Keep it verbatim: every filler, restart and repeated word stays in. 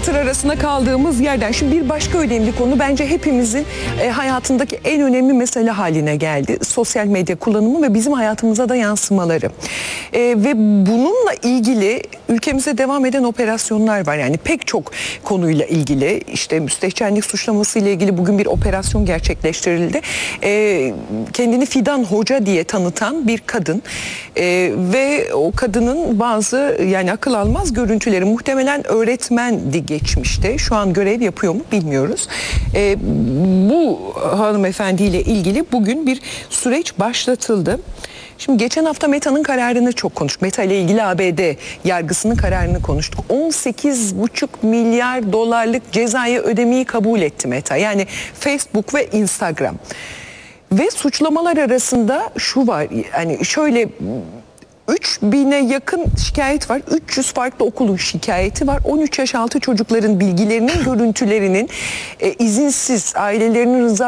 satır arasında kaldığımız yerden şimdi bir başka önemli konu bence hepimizin e, hayatındaki en önemli mesele haline geldi. Sosyal medya kullanımı ve bizim hayatımıza da yansımaları. E, ve bununla ilgili ülkemizde devam eden operasyonlar var. Yani pek çok konuyla ilgili, işte müstehcenlik suçlaması ile ilgili bugün bir operasyon gerçekleştirildi. E, kendini Fidan Hoca diye tanıtan bir kadın e, ve o kadının bazı yani akıl almaz görüntüleri, muhtemelen öğretmendi geçmişte. Şu an görev yapıyor mu bilmiyoruz. E, bu hanımefendiyle ilgili bugün bir süreç başlatıldı. Şimdi geçen hafta Meta'nın kararını çok konuştuk. Meta ile ilgili A B D yargısının kararını konuştuk. on sekiz buçuk milyar dolarlık cezayı ödemeyi kabul etti Meta. Yani Facebook ve Instagram. Ve suçlamalar arasında şu var. Yani şöyle üç bine yakın şikayet var. üç yüz farklı okulun şikayeti var. on üç yaş altı çocukların bilgilerinin, görüntülerinin e, izinsiz, ailelerinin rıza